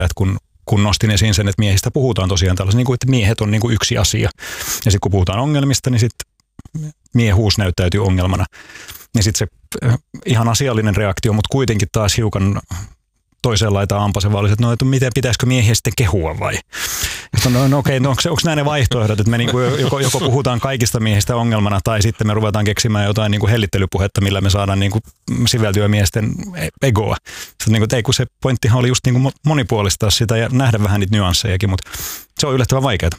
että kun nostin esiin sen, että miehistä puhutaan tosiaan tällaisen, niin kuin, että miehet on niin kuin yksi asia. Ja sitten kun puhutaan ongelmista, niin sitten miehuus näyttäytyy ongelmana. Ja sitten se ihan asiallinen reaktio, mutta kuitenkin taas hiukan toiseen laitaan ampasen vaan, että miten pitäisikö miehiä sitten kehua vai? Okei, onko nämä ne vaihtoehdot, että me niinku joko puhutaan kaikista miehistä ongelmana tai sitten me ruvetaan keksimään jotain niinku hellittelypuhetta, millä me saadaan niinku siveltyä miesten egoa. Niinku, kun se pointtihan oli just niinku monipuolistaa sitä ja nähdä vähän niitä nyanssejakin, mutta se on yllättävän vaikeaa.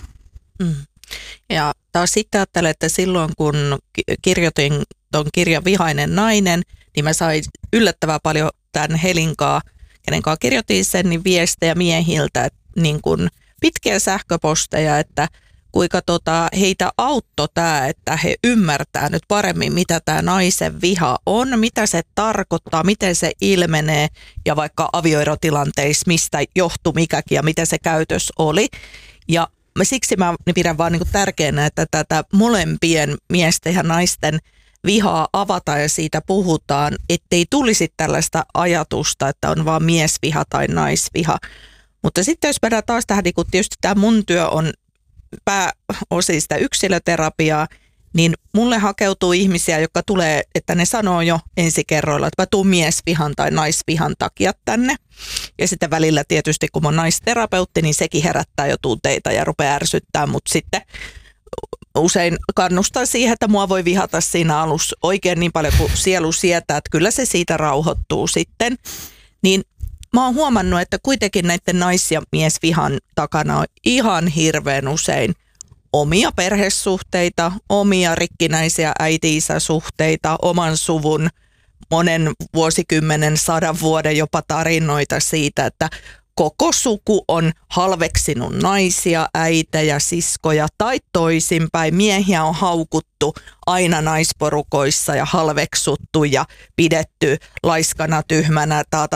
Ja taas sitten ajattelen, että silloin kun kirjoitin tuon kirjan Vihainen nainen, niin mä sain yllättävän paljon tämän Helinkaa, kenen kanssa kirjoitin sen, niin viestejä miehiltä, niin kuin pitkiä sähköposteja, että kuinka heitä auttoi tämä, että he ymmärtää nyt paremmin, mitä tämä naisen viha on, mitä se tarkoittaa, miten se ilmenee ja vaikka avioerotilanteissa, mistä johtui mikäkin ja miten se käytös oli. Ja siksi mä pidän vaan niin tärkeänä, että tätä molempien miesten ja naisten vihaa avataan ja siitä puhutaan, ettei tulisi tällaista ajatusta, että on vaan miesviha tai naisviha. Mutta sitten jos mennään taas tähän, niin kun tietysti tämä mun työ on pääosin sitä yksilöterapiaa, niin mulle hakeutuu ihmisiä, jotka tulee, että ne sanoo jo ensikerroilla, että mä tuun miesvihan tai naisvihan takia tänne. Ja sitten välillä tietysti, kun mä oon naisterapeutti, niin sekin herättää jo tunteita ja rupeaa ärsyttää, mutta sitten usein kannustan siihen, että mua voi vihata siinä alussa oikein niin paljon kuin sielu sietää, että kyllä se siitä rauhoittuu sitten. Niin mä oon huomannut, että kuitenkin näiden nais- ja miesvihan takana on ihan hirveän usein omia perhesuhteita, omia rikkinäisiä äiti-isä-suhteita, oman suvun monen vuosikymmenen, 100 vuoden jopa tarinoita siitä, että koko suku on halveksinut naisia, äitejä, siskoja tai toisinpäin. Miehiä on haukuttu aina naisporukoissa ja halveksuttu ja pidetty laiskana, tyhmänä,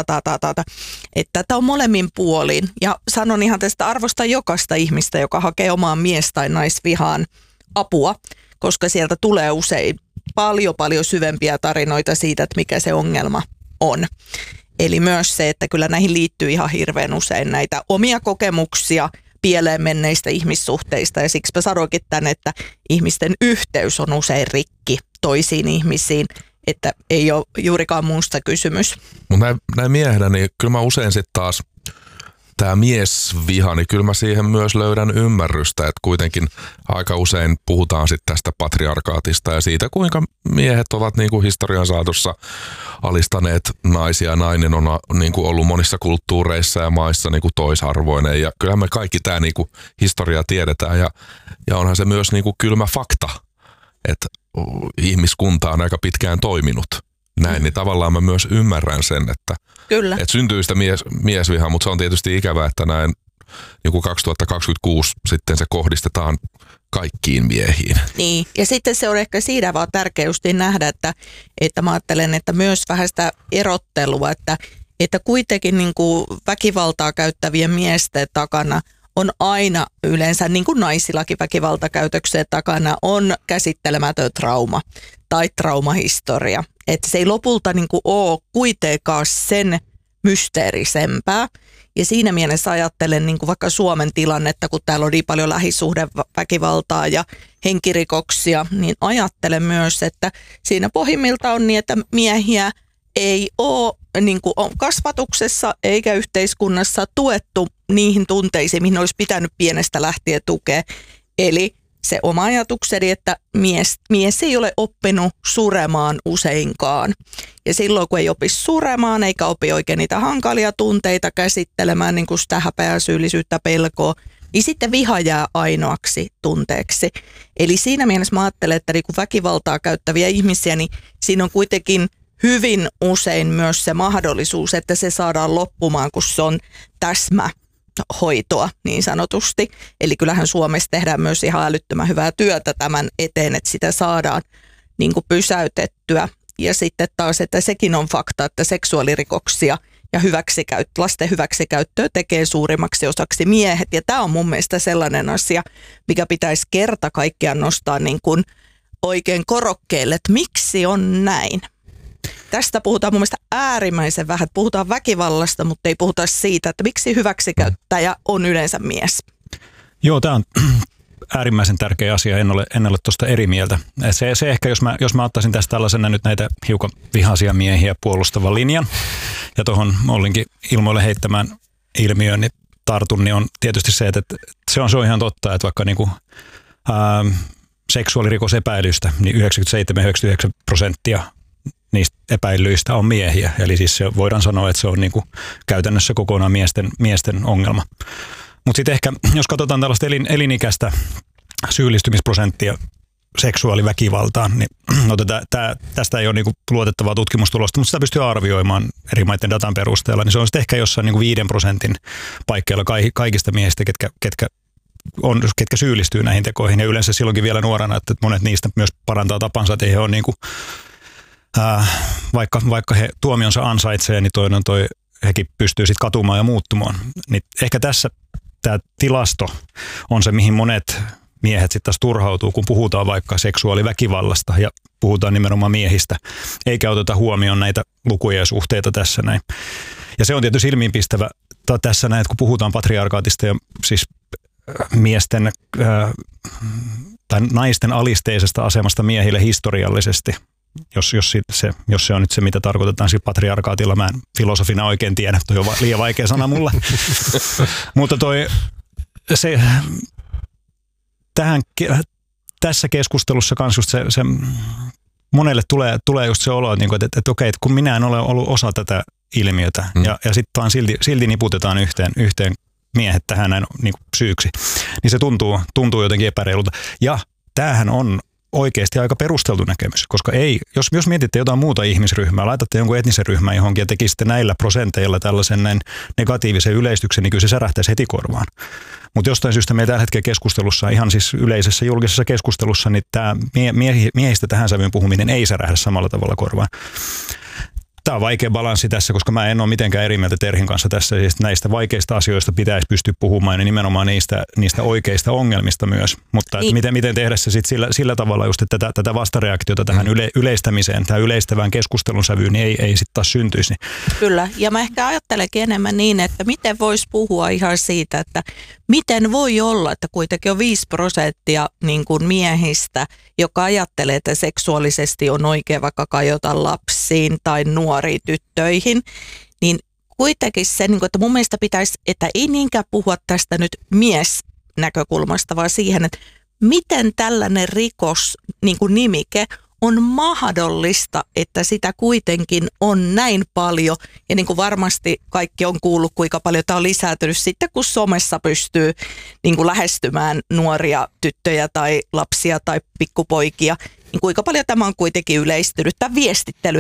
Että tätä on molemmin puolin. Ja sanon ihan tästä arvosta jokaista ihmistä, joka hakee omaan mies- tai naisvihaan apua, koska sieltä tulee usein paljon syvempiä tarinoita siitä, että mikä se ongelma on. Eli myös se, että kyllä näihin liittyy ihan hirveän usein näitä omia kokemuksia pieleen menneistä ihmissuhteista. Ja siksi mä sanoinkin tämän, että ihmisten yhteys on usein rikki toisiin ihmisiin, että ei ole juurikaan muusta kysymys. Mutta näin miehenä, niin kyllä mä usein sitten taas tämä miesviha, niin kyllä mä siihen myös löydän ymmärrystä, että kuitenkin aika usein puhutaan sitten tästä patriarkaatista ja siitä, kuinka miehet ovat niin kuin historian saatossa alistaneet naisia ja nainen on niin kuin ollut monissa kulttuureissa ja maissa niin kuin toisarvoinen ja kyllähän me kaikki tämä niin kuin historia tiedetään ja onhan se myös niin kuin kylmä fakta, että ihmiskunta on aika pitkään toiminut. Näin, niin tavallaan mä myös ymmärrän sen, että syntyy sitä miesvihaa, mutta se on tietysti ikävää, että näin niin kuin 2026 sitten se kohdistetaan kaikkiin miehiin. Niin, ja sitten se on ehkä siinä vaan tärkeä justiin nähdä, että mä ajattelen, että myös vähän sitä erottelua, että kuitenkin niin kuin väkivaltaa käyttävien miesten takana on aina yleensä, niin kuin naisillakin väkivaltakäytöksen takana, on käsittelemätön trauma tai traumahistoria. Että se ei lopulta niin kuin ole kuitenkaan sen mysteerisempää. Ja siinä mielessä ajattelen niin kuin vaikka Suomen tilannetta, kun täällä on niin paljon lähisuhdeväkivaltaa ja henkirikoksia, niin ajattelen myös, että siinä pohjimmilta on niin, että miehiä ei ole niin kuin kasvatuksessa eikä yhteiskunnassa tuettu niihin tunteisiin, mihin olisi pitänyt pienestä lähtien tukea. Eli se oma ajatukseni, että mies ei ole oppinut suremaan useinkaan. Ja silloin, kun ei opi suremaan eikä opi oikein niitä hankalia tunteita käsittelemään, niin kuin sitä häpeää, syyllisyyttä, pelkoa, niin sitten viha jää ainoaksi tunteeksi. Eli siinä mielessä mä ajattelen, että niin kuin väkivaltaa käyttäviä ihmisiä, niin siinä on kuitenkin hyvin usein myös se mahdollisuus, että se saadaan loppumaan, kun se on täsmähoitoa niin sanotusti. Eli kyllähän Suomessa tehdään myös ihan älyttömän hyvää työtä tämän eteen, että sitä saadaan niin kuin pysäytettyä. Ja sitten taas, että sekin on fakta, että seksuaalirikoksia ja lasten hyväksikäyttöä tekee suurimmaksi osaksi miehet. Ja tämä on mun mielestä sellainen asia, mikä pitäisi kerta kaikkiaan nostaa niin kuin oikein korokkeelle, että miksi on näin. Tästä puhutaan mun mielestä äärimmäisen vähän. Puhutaan väkivallasta, mutta ei puhuta siitä, että miksi hyväksikäyttäjä on yleensä mies. Joo, tämä on äärimmäisen tärkeä asia, en ole tuosta eri mieltä. Se ehkä, jos mä ottaisin tästä tällaisena nyt näitä hiukan vihaisia miehiä puolustavan linjan, ja tuohon Ollinkin ilmoille heittämään ilmiöön niin tartun, niin on tietysti se, että se on ihan totta, että vaikka niinku, seksuaalirikosepäilyistä, niin 97-99% niistä epäilyistä on miehiä. Eli siis voidaan sanoa, että se on niinku käytännössä kokonaan miesten ongelma. Mutta sitten ehkä, jos katsotaan tällaista elinikäistä syyllistymisprosenttia seksuaaliväkivaltaan, niin tästä ei ole niinku luotettavaa tutkimustulosta, mutta sitä pystyy arvioimaan eri maiden datan perusteella, niin se on sitten ehkä jossain niinku 5% paikkeilla kaikista miehistä, ketkä syyllistyy näihin tekoihin, ja yleensä silloinkin vielä nuorana, että monet niistä myös parantaa tapansa, että he on niinku, vaikka he tuomionsa ansaitsee, niin hekin pystyy sitten katumaan ja muuttumaan. Niin ehkä tässä tämä tilasto on se, mihin monet miehet sitten taas turhautuu, kun puhutaan vaikka seksuaaliväkivallasta ja puhutaan nimenomaan miehistä, eikä oteta huomioon näitä lukuja ja suhteita tässä näin. Ja se on tietysti silmiinpistävä tässä näin, että kun puhutaan patriarkaatista ja siis miesten tai naisten alisteisesta asemasta miehille historiallisesti, jos se on nyt se, mitä tarkoitetaan sillä patriarkaatilla. Mä en filosofina oikein tiedä, toi on liian vaikea sana mulla. Mutta tässä keskustelussa kans just se monelle tulee just se olo, että okei, että kun minä en ole ollut osa tätä ilmiötä ja sitten vaan silti niputetaan yhteen miehet tähän näin niin syyksi, niin se tuntuu jotenkin epäreilulta. Ja tämähän on oikeasti aika perusteltu näkemys, koska jos mietitte jotain muuta ihmisryhmää, laitatte jonkun etnisen ryhmän johonkin ja tekisitte näillä prosenteilla tällaisen näin negatiivisen yleistyksen, niin kyllä se särähtäisi heti korvaan. Mutta jostain syystä meillä tällä hetkellä keskustelussa, ihan siis yleisessä julkisessa keskustelussa, niin tämä miehistä tähän sävyyn puhuminen ei särähdä samalla tavalla korvaan. Tämä on vaikea balanssi tässä, koska mä en ole mitenkään eri mieltä Terhin kanssa tässä. Siis näistä vaikeista asioista pitäisi pystyä puhumaan ja nimenomaan niistä oikeista ongelmista myös. Mutta että miten tehdä se sitten sillä tavalla just, että tätä vastareaktiota tähän yleistämiseen, tähän yleistävään keskustelun sävyyn, niin ei sitten taas syntyisi. Kyllä, ja mä ehkä ajattelenkin enemmän niin, että miten voisi puhua ihan siitä, että miten voi olla, että kuitenkin on 5% niin kuin miehistä, joka ajattelee, että seksuaalisesti on oikein vaikka kajota lapsiin tai nuoriin tyttöihin, niin kuitenkin se, että mun mielestä pitäisi, että ei niinkään puhua tästä nyt miesnäkökulmasta, vaan siihen, että miten tällainen rikos, niin kuin nimike, on mahdollista, että sitä kuitenkin on näin paljon. Ja niin kuin varmasti kaikki on kuullut, kuinka paljon tämä on lisääntynyt sitten, kun somessa pystyy niin kuin lähestymään nuoria tyttöjä tai lapsia tai pikkupoikia. Niin kuinka paljon tämä on kuitenkin yleistynyt tämän viestittely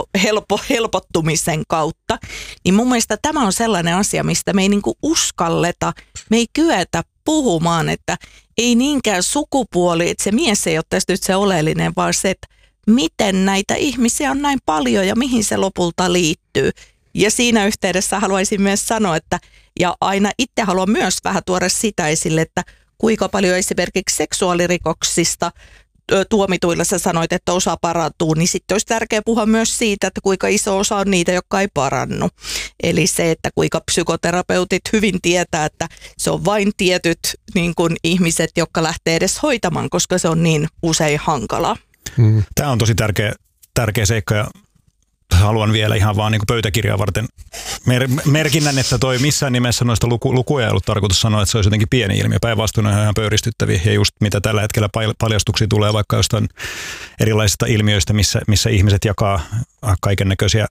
helpottumisen kautta. Niin mun mielestä tämä on sellainen asia, mistä me ei niin kuin uskalleta, me ei kyetä puhumaan, että ei niinkään sukupuoli, että se mies ei ole tässä nyt se oleellinen, vaan se, että miten näitä ihmisiä on näin paljon ja mihin se lopulta liittyy. Ja siinä yhteydessä haluaisin myös sanoa, että ja aina itse haluan myös vähän tuoda sitä esille, että kuinka paljon esimerkiksi seksuaalirikoksista tuomituilla sä sanoit, että osa parantuu, niin sitten olisi tärkeää puhua myös siitä, että kuinka iso osa on niitä, jotka ei parannu. Eli se, että kuinka psykoterapeutit hyvin tietää, että se on vain tietyt niin kuin ihmiset, jotka lähtee edes hoitamaan, koska se on niin usein hankalaa. Tämä on tosi tärkeä seikka ja haluan vielä ihan vaan niin kuin pöytäkirjaa varten merkinnän, että toi missään nimessä noista lukuja ei ollut tarkoitus sanoa, että se olisi jotenkin pieni ilmiö. Päinvastoin on ihan pöyristyttäviä ja just mitä tällä hetkellä paljastuksia tulee vaikka jostain erilaisista ilmiöistä, missä ihmiset jakaa kaiken näköisiä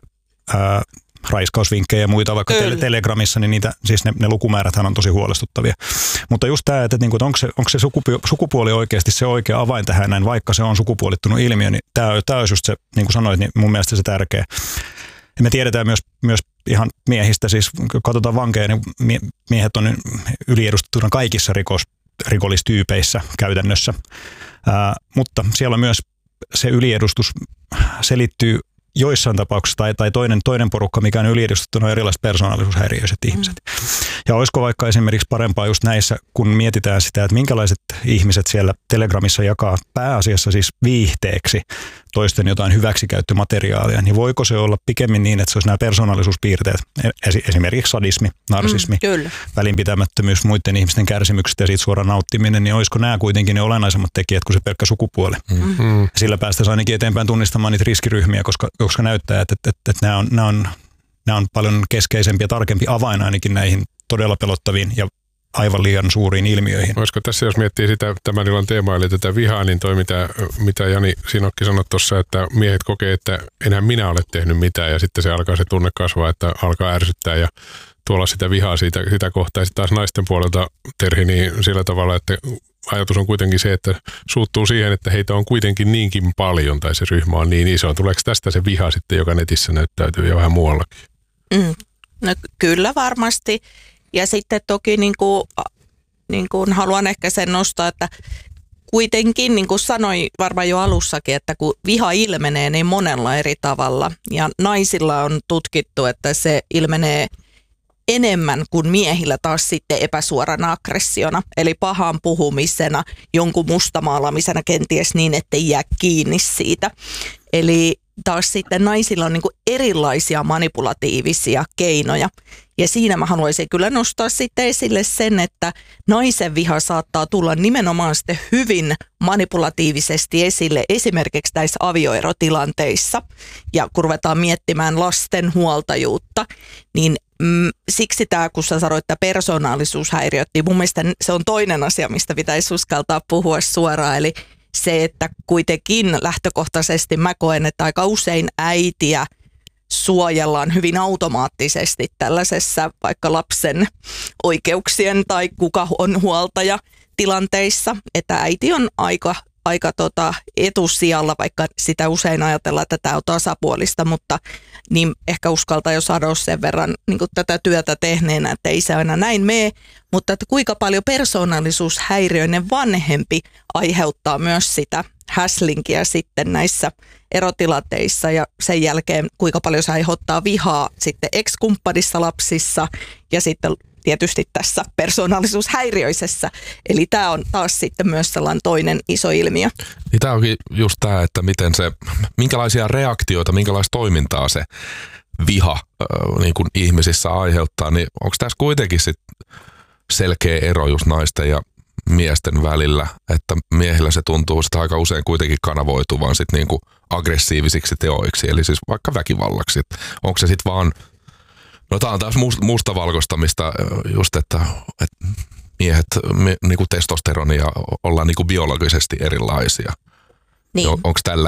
raiskausvinkkejä ja muita vaikka Telegramissa, niin siis ne lukumääräthän on tosi huolestuttavia. Mutta just tämä, että onko se sukupuoli oikeasti se oikea avain tähän näin, vaikka se on sukupuolittunut ilmiö, niin tämä olisi just se, niin kuin sanoit, niin mun mielestä se tärkeä. Ja me tiedetään myös ihan miehistä, siis kun katsotaan vankeja, niin miehet on yliedustettuna kaikissa rikollistyypeissä käytännössä, mutta siellä on myös se yliedustus selittyy joissain tapauksissa, tai toinen porukka, mikä on yliedustettuna, on erilaiset persoonallisuushäiriöiset ihmiset. Ja olisiko vaikka esimerkiksi parempaa just näissä, kun mietitään sitä, että minkälaiset ihmiset siellä Telegramissa jakaa pääasiassa siis viihteeksi toisten jotain hyväksikäyttömateriaalia, niin voiko se olla pikemmin niin, että se olisi nämä persoonallisuuspiirteet, esimerkiksi sadismi, narsismi, välinpitämättömyys, muiden ihmisten kärsimykset ja siitä suoraan nauttiminen, niin olisiko nämä kuitenkin ne olennaisemmat tekijät kuin se pelkkä sukupuoli. Sillä päästäisiin ainakin eteenpäin tunnistamaan niitä riskiryhmiä, koska näyttää, että nämä on paljon keskeisempi ja tarkempi avain ainakin näihin todella pelottaviin ja aivan liian suuriin ilmiöihin. Olisiko tässä, jos miettii sitä tämän illan teemaa, eli tätä vihaa, niin toi mitä Jani Sinokki sanoi tuossa, että miehet kokee, että enhän minä ole tehnyt mitään, ja sitten se alkaa se tunne kasvaa, että alkaa ärsyttää ja tuolla sitä vihaa sitä kohtaa. Ja sitten taas naisten puolelta Terhi niin sillä tavalla, että ajatus on kuitenkin se, että suuttuu siihen, että heitä on kuitenkin niinkin paljon, tai se ryhmä on niin iso. Tuleeko tästä se viha sitten, joka netissä näyttäytyy ja vähän muuallakin? No kyllä varmasti. Ja sitten toki niin kuin haluan ehkä sen nostaa, että kuitenkin, niin kuin sanoin varmaan jo alussakin, että kun viha ilmenee niin monella eri tavalla, ja naisilla on tutkittu, että se ilmenee enemmän kuin miehillä taas sitten epäsuorana aggressiona, eli pahan puhumisena, jonkun mustamaalaamisena kenties niin, ettei jää kiinni siitä. Eli taas sitten naisilla on niin kuin erilaisia manipulatiivisia keinoja. Ja siinä mä haluaisin kyllä nostaa sitten esille sen, että naisen viha saattaa tulla nimenomaan sitten hyvin manipulatiivisesti esille esimerkiksi näissä avioerotilanteissa. Ja kun ruvetaan miettimään lasten huoltajuutta, niin siksi tämä, kun sä sanoit, että persoonallisuushäiriöt, niin mun mielestä se on toinen asia, mistä pitäisi uskaltaa puhua suoraan. Eli se, että kuitenkin lähtökohtaisesti mä koen, että aika usein äitiä suojellaan hyvin automaattisesti tällaisessa vaikka lapsen oikeuksien tai kuka on huoltaja tilanteissa, että äiti on aika etusijalla, vaikka sitä usein ajatellaan, että tämä on tasapuolista, mutta niin ehkä uskaltaa jo sanoa sen verran niin kuin tätä työtä tehneenä, että ei se aina näin mene, mutta että kuinka paljon persoonallisuushäiriöinen vanhempi aiheuttaa myös sitä häslinkiä sitten näissä erotilanteissa ja sen jälkeen kuinka paljon se aiheuttaa vihaa sitten ex-kumppanissa lapsissa ja sitten tietysti tässä persoonallisuushäiriöisessä. Eli tämä on taas sitten myös sellainen toinen iso ilmiö. Niin tämä onkin just tämä, että minkälaisia reaktioita, minkälaista toimintaa se viha niin kuin ihmisissä aiheuttaa, niin onko tässä kuitenkin sit selkeä ero just naisten ja miesten välillä, että miehillä se tuntuu sitä aika usein kuitenkin kanavoituvan sit niinku aggressiivisiksi teoiksi, eli siis vaikka väkivallaksi. Onko se sitten vaan, no tää on taas mustavalkoistamista just, että miehet niinku testosteronia ollaan niinku biologisesti erilaisia. Niin. Onko tällä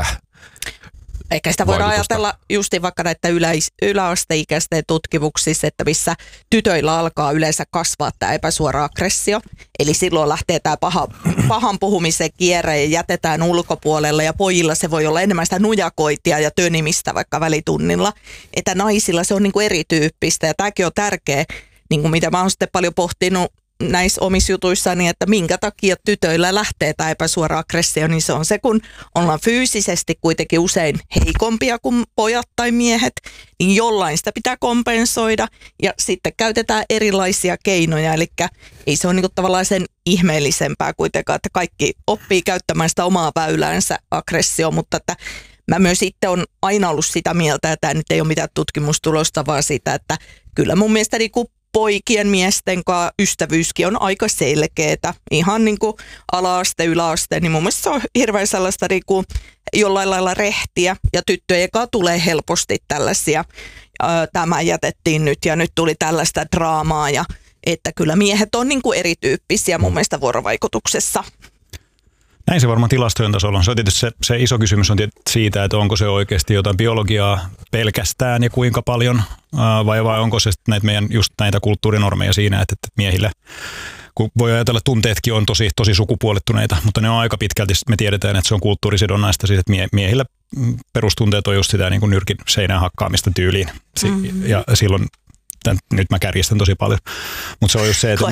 Eikä sitä voida ajatella justiin vaikka näitä yläasteikäisten tutkimuksissa, että missä tytöillä alkaa yleensä kasvaa tämä epäsuora aggressio. Eli silloin lähtee tämä pahan puhumisen kierre ja jätetään ulkopuolelle ja pojilla se voi olla enemmän sitä nujakoitia ja tönimistä vaikka välitunnilla. Että naisilla se on niin kuin erityyppistä ja tämäkin on tärkeä, niin kuin mitä mä oon sitten paljon pohtinut näissä omissa jutuissani, että minkä takia tytöillä lähtee tämä epäsuora aggressio, niin se on se, kun ollaan fyysisesti kuitenkin usein heikompia kuin pojat tai miehet, niin jollain sitä pitää kompensoida ja sitten käytetään erilaisia keinoja, eli ei se ole niin kuin tavallaan sen ihmeellisempää kuitenkaan, että kaikki oppii käyttämään sitä omaa väyläänsä aggressio, mutta että mä myös itse olen aina ollut sitä mieltä, että tämä nyt ei ole mitään tutkimustulosta, vaan sitä, että kyllä mun mielestä niin kuin poikien miesten kanssa ystävyyskin on aika selkeätä. Ihan niin kuin ala-aste, yläaste, niin mun mielestä se on hirveän sellaista niin kuin jollain lailla rehtiä. Ja tyttöjen kanssa tulee helposti tällaisia, tämä jätettiin nyt ja nyt tuli tällaista draamaa. Ja että kyllä miehet on niin kuin erityyppisiä mun mielestä vuorovaikutuksessa. Näin se varmaan tilastojen tasolla on. Se on tietysti se iso kysymys on siitä, että onko se oikeasti jotain biologiaa pelkästään ja kuinka paljon, vai onko se just näitä kulttuurinormeja siinä, että miehillä, kun voi ajatella, tunteetkin on tosi sukupuolittuneita, mutta ne on aika pitkälti, me tiedetään, että se on kulttuurisidonnaista, siis että miehillä perustunteet on just sitä niin kuin nyrkin seinään hakkaamista tyyliin. Ja silloin nyt mä kärjistän tosi paljon, mutta se on just se, että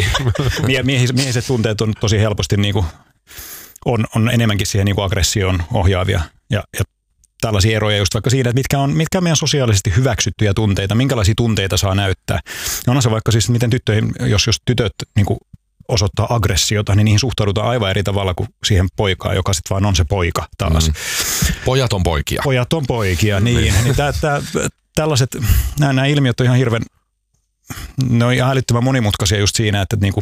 miehiset tunteet on tosi helposti niin kuin on enemmänkin siihen niin kuin aggressioon ohjaavia. Ja tällaisia eroja just vaikka siinä, että mitkä on meidän sosiaalisesti hyväksyttyjä tunteita, minkälaisia tunteita saa näyttää. Ja onhan se vaikka siis, miten tyttöihin, jos tytöt niin kuin osoittaa aggressiota, niin niihin suhtaudutaan aivan eri tavalla kuin siihen poikaan, joka sitten vaan on se poika taas. Pojat on poikia. Pojat on poikia, niin tällaiset, nämä ilmiöt on ihan hirveän, ne on ihan älyttömän monimutkaisia just siinä, että niinku,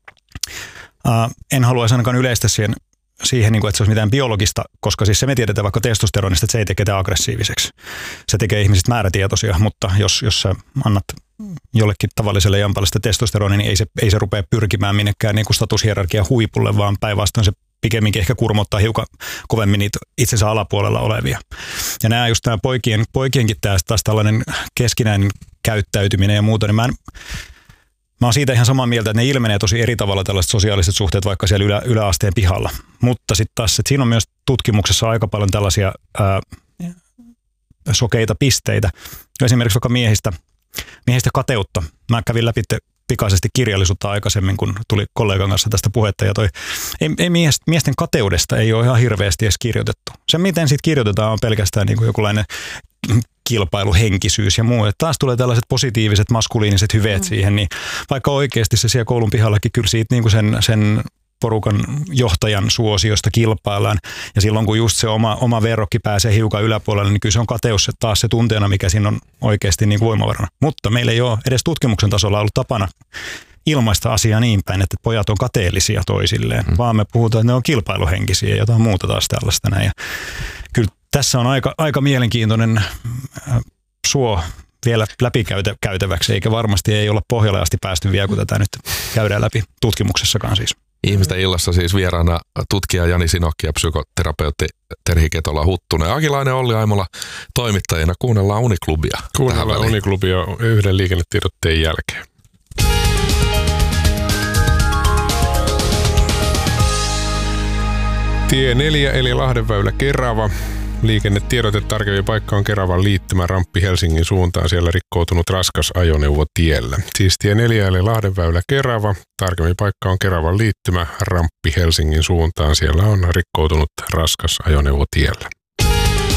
en haluaisi ainakaan yleistä siihen niin kuin, että se olisi mitään biologista, koska siis se me tiedetään vaikka testosteronista, että se ei tee ketään aggressiiviseksi. Se tekee ihmisistä määrätietoisia, mutta jos sä annat jollekin tavalliselle jampalle sitä testosteronia, niin ei se rupea pyrkimään minnekään niin kuin statushierarkian huipulle, vaan päinvastoin se pikemminkin ehkä kurmottaa hiukan kovemmin niitä itsensä alapuolella olevia. Ja nämä poikienkin taas tällainen keskinäinen käyttäytyminen ja muuta, niin mä oon siitä ihan samaa mieltä, että ne ilmenee tosi eri tavalla tällaiset sosiaaliset suhteet vaikka siellä yläasteen pihalla. Mutta sitten taas, että siinä on myös tutkimuksessa aika paljon tällaisia sokeita pisteitä. Esimerkiksi vaikka miehistä kateutta. Mä kävin läpi pikaisesti kirjallisuutta aikaisemmin, kun tuli kollegan kanssa tästä puhetta. Ja ei miesten kateudesta ei ole ihan hirveästi edes kirjoitettu. Se, miten siitä kirjoitetaan, on pelkästään niin kuin jokinlainen kilpailuhenkisyys ja muu. Että taas tulee tällaiset positiiviset, maskuliiniset hyveet siihen, niin vaikka oikeasti se siellä koulun pihallakin kyllä siitä niin kuin sen porukan johtajan suosiosta kilpaillaan. Ja silloin kun just se oma verrokki pääsee hiukan yläpuolelle, niin kyllä se on kateus taas se tunteena, mikä siinä on oikeasti niin kuin voimavarana. Mutta meillä ei ole edes tutkimuksen tasolla ollut tapana ilmaista asiaa niin päin, että pojat on kateellisia toisilleen, vaan me puhutaan, että ne on kilpailuhenkisiä ja jotain muuta taas tällaista näin. Ja kyllä tässä on aika mielenkiintoinen suo vielä läpikäytäväksi, eikä varmasti ei olla pohjalle asti päästy vielä, kun tätä nyt käydään läpi tutkimuksessakaan siis. Ihmisten illassa siis vieraana tutkija Jani Sinokki ja psykoterapeutti Terhi Ketola-Huttunen. Akilainen Olli Aimola toimittajina. Kuunnellaan Uniklubia. Kuunnellaan Uniklubia yhden liikennetiedotteen jälkeen. Tie 4 eli Lahdenväylä Kerava. Liikennetiedote tarkempi paikka on Keravan liittymä ramppi Helsingin suuntaan. Siellä rikkoutunut raskas ajoneuvo tiellä. Siis tie 4 eli Lahdenväylä Kerava. Tarkempi paikka on Keravan liittymä ramppi Helsingin suuntaan. Siellä on rikkoutunut raskas ajoneuvo tiellä.